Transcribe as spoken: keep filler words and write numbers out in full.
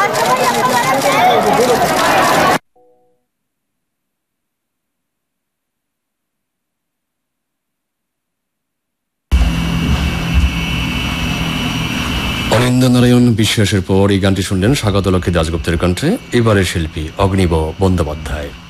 অনিন্দ্যনারায়ণ বিশ্বাসের পর এই গানটি শুনলেন স্বাগতলক্ষ্মী দাশগুপ্তের কণ্ঠে। এবারে শিল্পী অগ্নিব বন্দ্যোপাধ্যায়।